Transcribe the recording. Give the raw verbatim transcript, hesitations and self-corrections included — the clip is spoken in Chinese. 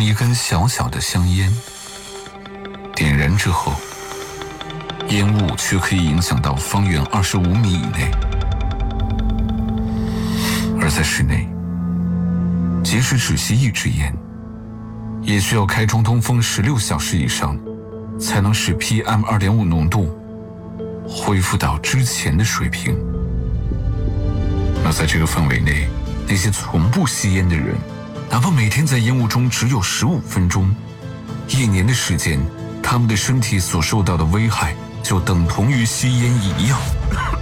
一根小小的香烟，点燃之后，烟雾却可以影响到方圆二十五米以内。而在室内，即使只吸一支烟，也需要开窗通风十六小时以上，才能使 P M 二点五 浓度恢复到之前的水平。那在这个范围内，那些从不吸烟的人，哪怕每天在烟雾中只有十五分钟，一年的时间，他们的身体所受到的危害就等同于吸烟一样。